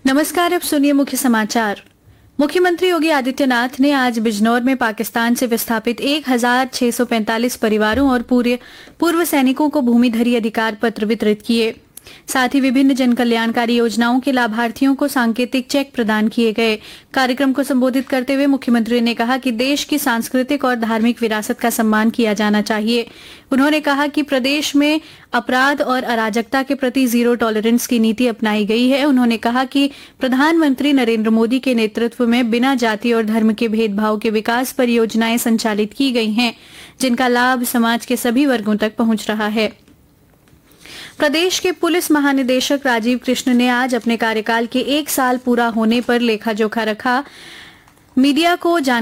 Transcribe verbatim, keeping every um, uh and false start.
नमस्कार, अब सुनिए मुख्य समाचार। मुख्यमंत्री योगी आदित्यनाथ ने आज बिजनौर में पाकिस्तान से विस्थापित एक हजार छह सौ पैंतालीस परिवारों और पूरे पूर्व सैनिकों को भूमिधरी अधिकार पत्र वितरित किए। साथ ही विभिन्न जन कल्याणकारी योजनाओं के लाभार्थियों को सांकेतिक चेक प्रदान किए गए। कार्यक्रम को संबोधित करते हुए मुख्यमंत्री ने कहा कि देश की सांस्कृतिक और धार्मिक विरासत का सम्मान किया जाना चाहिए। उन्होंने कहा कि प्रदेश में अपराध और अराजकता के प्रति जीरो टॉलरेंस की नीति अपनाई गई है। उन्होंने कहा कि प्रधानमंत्री नरेंद्र मोदी के नेतृत्व में बिना जाति और धर्म के भेदभाव के विकास परियोजनाएं संचालित की गई हैं, जिनका लाभ समाज के सभी वर्गों तक पहुंच रहा है। प्रदेश के पुलिस महानिदेशक राजीव कृष्ण ने आज अपने कार्यकाल के एक साल पूरा होने पर लेखा जोखा रखा। मीडिया को जान